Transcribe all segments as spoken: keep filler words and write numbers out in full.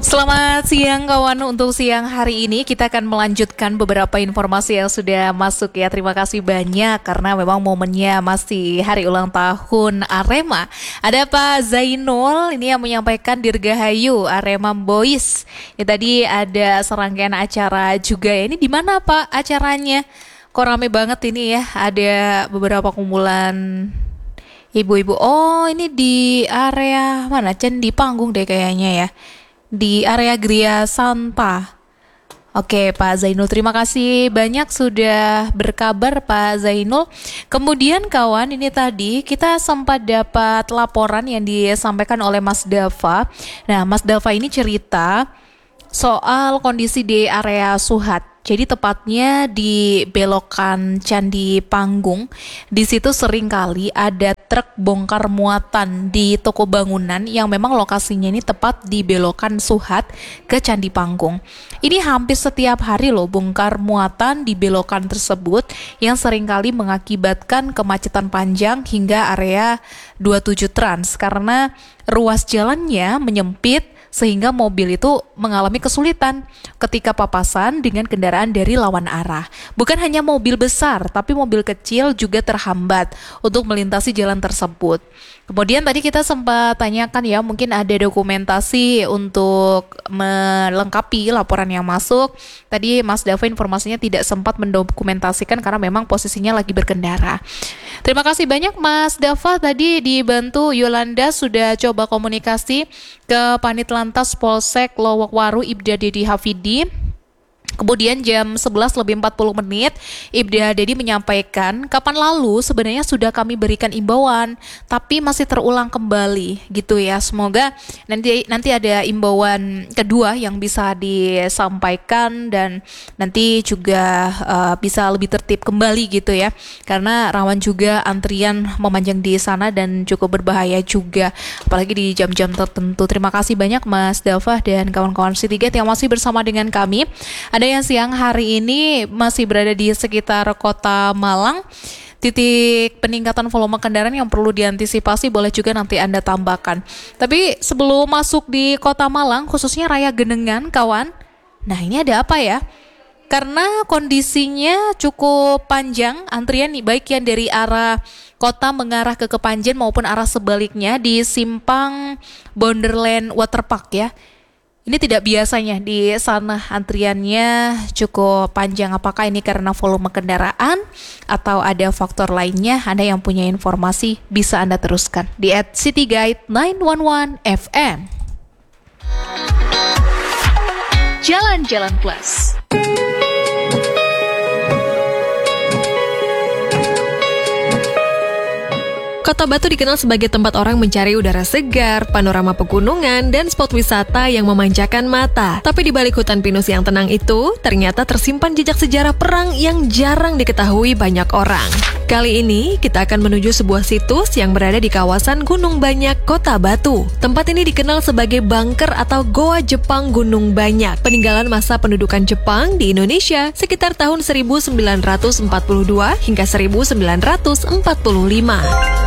Selamat siang kawan, untuk siang hari ini kita akan melanjutkan beberapa informasi yang sudah masuk ya. Terima kasih banyak karena memang momennya masih hari ulang tahun Arema. Ada Pak Zainul ini yang menyampaikan Dirgahayu Arema Boys. Ya, tadi ada serangkaian acara juga ya. Ini di mana Pak acaranya? Kok rame banget ini ya. Ada beberapa kumpulan ibu-ibu. Oh, ini di area mana? Candi Panggung deh kayaknya ya. Di area Gria Santa. Oke Pak Zainul, terima kasih banyak sudah berkabar Pak Zainul. Kemudian kawan, ini tadi kita sempat dapat laporan yang disampaikan oleh Mas Dava. Nah Mas Dava ini cerita soal kondisi di area Suhat. Jadi tepatnya di belokan Candi Panggung, di situ seringkali ada truk bongkar muatan di toko bangunan yang memang lokasinya ini tepat di belokan Suhat ke Candi Panggung. Ini hampir setiap hari loh bongkar muatan di belokan tersebut yang seringkali mengakibatkan kemacetan panjang hingga area dua puluh tujuh Trans karena ruas jalannya menyempit sehingga mobil itu mengalami kesulitan ketika papasan dengan kendaraan dari lawan arah. Bukan hanya mobil besar, tapi mobil kecil juga terhambat untuk melintasi jalan tersebut. Kemudian tadi kita sempat tanyakan ya, mungkin ada dokumentasi untuk melengkapi laporan yang masuk. Tadi Mas Dava informasinya tidak sempat mendokumentasikan karena memang posisinya lagi berkendara. Terima kasih banyak Mas Dava, tadi dibantu Yolanda sudah coba komunikasi ke Panit Lantas Polsek Lowokwaru Ibda Dedi Hafidi. Kemudian jam sebelas lebih empat puluh menit Ibda Dedi menyampaikan kapan lalu sebenarnya sudah kami berikan imbauan tapi masih terulang kembali gitu ya. Semoga nanti nanti ada imbauan kedua yang bisa disampaikan dan nanti juga uh, bisa lebih tertib kembali gitu ya. Karena rawan juga antrian memanjang di sana dan cukup berbahaya juga apalagi di jam-jam tertentu. Terima kasih banyak Mas Dava dan kawan-kawan Citygate yang masih bersama dengan kami. Ada yang siang hari ini masih berada di sekitar kota Malang. Titik peningkatan volume kendaraan yang perlu diantisipasi boleh juga nanti Anda tambahkan. Tapi sebelum masuk di kota Malang, khususnya Raya Genengan, kawan. Nah ini ada apa ya? Karena kondisinya cukup panjang, antrian baik yang dari arah kota mengarah ke Kepanjen maupun arah sebaliknya di simpang Wonderland Waterpark ya. Ini tidak biasanya di sana antriannya cukup panjang. Apakah ini karena volume kendaraan atau ada faktor lainnya? Anda yang punya informasi bisa Anda teruskan di at Citygate sembilan satu satu F M. Jalan-jalan plus. Kota Batu dikenal sebagai tempat orang mencari udara segar, panorama pegunungan, dan spot wisata yang memanjakan mata. Tapi di balik hutan pinus yang tenang itu, ternyata tersimpan jejak sejarah perang yang jarang diketahui banyak orang. Kali ini, kita akan menuju sebuah situs yang berada di kawasan Gunung Banyak, Kota Batu. Tempat ini dikenal sebagai bunker atau Goa Jepang Gunung Banyak, peninggalan masa pendudukan Jepang di Indonesia sekitar tahun seribu sembilan ratus empat puluh dua hingga seribu sembilan ratus empat puluh lima.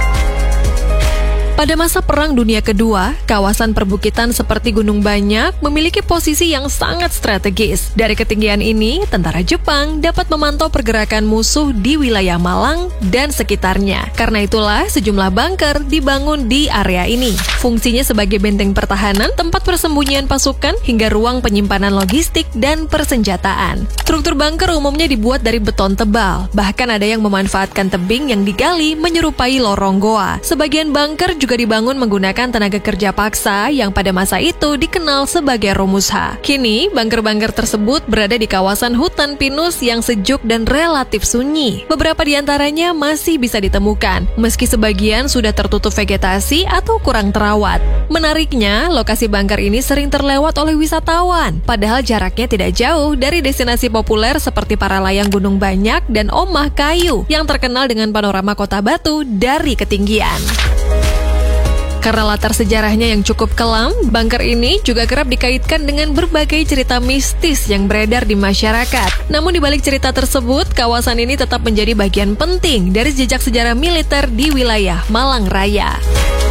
Pada masa Perang Dunia Kedua, kawasan perbukitan seperti Gunung Banyak memiliki posisi yang sangat strategis. Dari ketinggian ini, tentara Jepang dapat memantau pergerakan musuh di wilayah Malang dan sekitarnya. Karena itulah, sejumlah bunker dibangun di area ini. Fungsinya sebagai benteng pertahanan, tempat persembunyian pasukan, hingga ruang penyimpanan logistik dan persenjataan. Struktur bunker umumnya dibuat dari beton tebal. Bahkan ada yang memanfaatkan tebing yang digali menyerupai lorong goa. Sebagian bunker juga juga dibangun menggunakan tenaga kerja paksa yang pada masa itu dikenal sebagai Romusha. Kini, bunker-bunker tersebut berada di kawasan hutan pinus yang sejuk dan relatif sunyi. Beberapa di antaranya masih bisa ditemukan, meski sebagian sudah tertutup vegetasi atau kurang terawat. Menariknya, lokasi bunker ini sering terlewat oleh wisatawan, padahal jaraknya tidak jauh dari destinasi populer seperti para layang Gunung Banyak dan Omah Kayu yang terkenal dengan panorama Kota Batu dari ketinggian. Karena latar sejarahnya yang cukup kelam, bunker ini juga kerap dikaitkan dengan berbagai cerita mistis yang beredar di masyarakat. Namun di balik cerita tersebut, kawasan ini tetap menjadi bagian penting dari jejak sejarah militer di wilayah Malang Raya.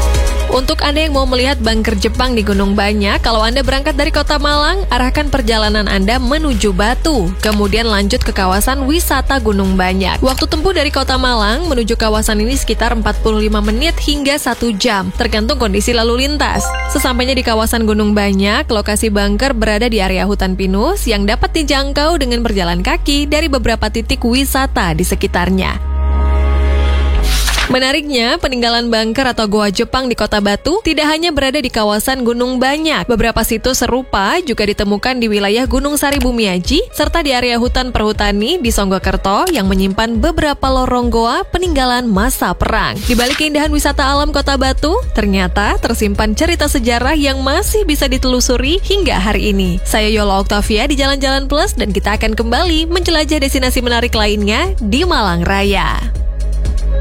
Untuk Anda yang mau melihat bunker Jepang di Gunung Banyak, kalau Anda berangkat dari kota Malang, arahkan perjalanan Anda menuju Batu, kemudian lanjut ke kawasan wisata Gunung Banyak. Waktu tempuh dari kota Malang menuju kawasan ini sekitar empat puluh lima menit hingga satu jam, tergantung kondisi lalu lintas. Sesampainya di kawasan Gunung Banyak, lokasi bunker berada di area hutan pinus yang dapat dijangkau dengan berjalan kaki dari beberapa titik wisata di sekitarnya. Menariknya, peninggalan bunker atau goa Jepang di kota Batu tidak hanya berada di kawasan Gunung Banyak. Beberapa situs serupa juga ditemukan di wilayah Gunung Sari Bumiaji, serta di area hutan perhutani di Songgokerto yang menyimpan beberapa lorong goa peninggalan masa perang. Di balik keindahan wisata alam kota Batu, ternyata tersimpan cerita sejarah yang masih bisa ditelusuri hingga hari ini. Saya Yola Oktavia di Jalan-Jalan Plus dan kita akan kembali menjelajah destinasi menarik lainnya di Malang Raya.